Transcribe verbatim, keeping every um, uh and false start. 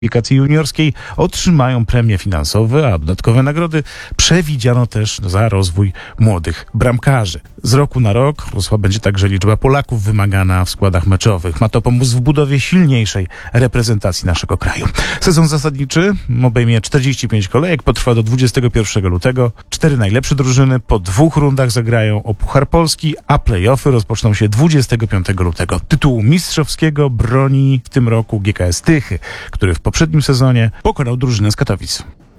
kwalifikacji juniorskiej otrzymają premie finansowe, a dodatkowe nagrody przewidziano też za rozwój młodych bramkarzy. Z roku na rok rosła będzie także liczba Polaków wymagana w składach meczowych. Ma to pomóc w budowie silniejszej reprezentacji naszego kraju. Sezon zasadniczy obejmie czterdzieści pięć kolejek, potrwa do dwudziestego pierwszego lutego. Cztery najlepsze drużyny po dwóch rundach zagrają o Puchar Polski, a play-offy rozpoczną się dwudziestego piątego lutego. Tytułu mistrzowskiego broni w tym roku G K S Tychy, który w poprzednim sezonie pokonał drużynę z Katowic.